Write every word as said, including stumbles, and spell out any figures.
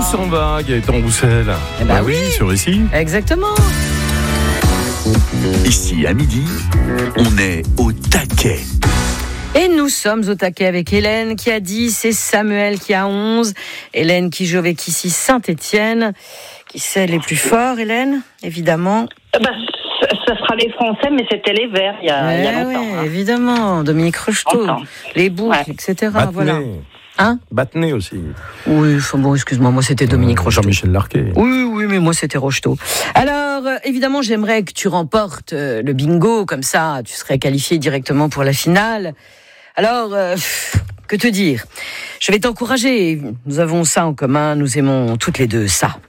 s'en va, Gaëtan Roussel? Eh ben bah oui, oui. sur ici. Exactement. Ici, à midi, on est au taquet. Et nous sommes au taquet avec Hélène qui a dix et Samuel qui a onze. Hélène qui joue avec ici Saint-Étienne. Qui c'est les plus forts, Hélène? Évidemment. Bah, ça, ça sera les Français, mais c'était les Verts il y a, Ouais, il y a longtemps. ouais, hein. évidemment. Dominique Rocheteau, Longtemps. les boucles, Ouais. et cetera. Battenay. Voilà. Hein? Battenay aussi. Oui, enfin bon, excuse-moi, moi c'était Dominique Euh, Rocheteau. Jean-Michel Larquet. Oui, oui, mais moi c'était Rocheteau. Alors, euh, évidemment, j'aimerais que tu remportes euh, le bingo, comme ça, tu serais qualifié directement pour la finale. Alors, euh, pff, que te dire? Je vais t'encourager. Nous avons ça en commun, nous aimons toutes les deux ça.